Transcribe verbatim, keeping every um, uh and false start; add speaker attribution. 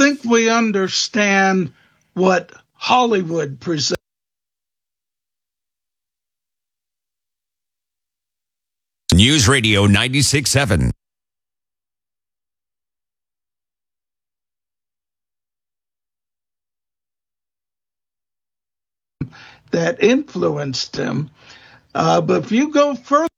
Speaker 1: think we understand what Hollywood presents.
Speaker 2: News Radio ninety-six point seven.
Speaker 1: That influenced him. Uh, but if you go further,